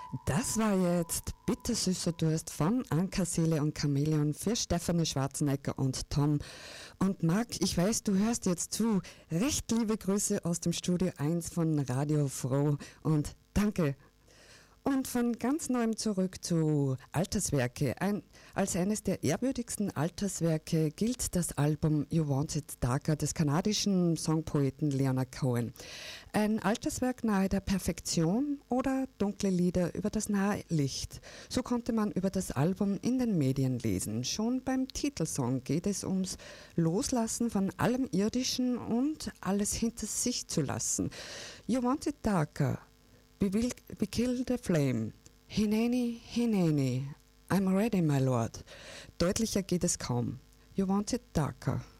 Das war jetzt Bittersüßer Durst von Anka Seele und Chamäleon für Stefanie Schwarzenegger und Tom. Und Marc, ich weiß, du hörst jetzt zu. Recht liebe Grüße aus dem Studio 1 von Radio Froh und danke. Und von ganz neuem zurück zu Alterswerke. Als eines der ehrwürdigsten Alterswerke gilt das Album You Want It Darker des kanadischen Songpoeten Leonard Cohen. Ein Alterswerk nahe der Perfektion oder dunkle Lieder über das nahe Licht. So konnte man über das Album in den Medien lesen. Schon beim Titelsong geht es ums Loslassen von allem Irdischen und alles hinter sich zu lassen. You Want It Darker. We kill the flame. Hineni, hineni. I'm ready, my lord. Deutlicher geht es kaum. You want it darker.